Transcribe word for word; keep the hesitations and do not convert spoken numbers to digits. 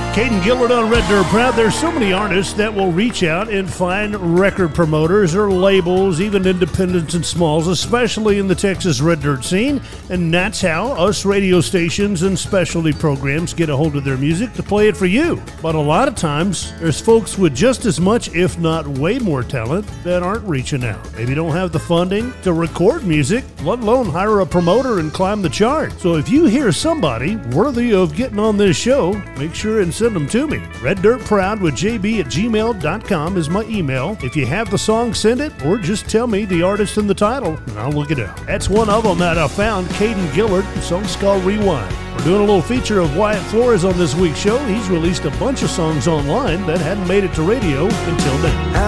Caden Gillard on Red Dirt Proud. There's so many artists that will reach out and find record promoters or labels, even independents and smalls, especially in the Texas Red Dirt scene. And that's how us radio stations and specialty programs get a hold of their music to play it for you. But a lot of times, there's folks with just as much, if not way more talent, that aren't reaching out. Maybe don't have the funding to record music, let alone hire a promoter and climb the chart. So if you hear somebody worthy of getting on this show, make sure and send them to me. Red Dirt Proud with J B at gmail dot com is my email. If you have the song, send it, or just tell me the artist and the title, and I'll look it up. That's one of them that I found, Caden Gillard. The song's called Rewind. We're doing a little feature of Wyatt Flores on this week's show. He's released a bunch of songs online that hadn't made it to radio until now.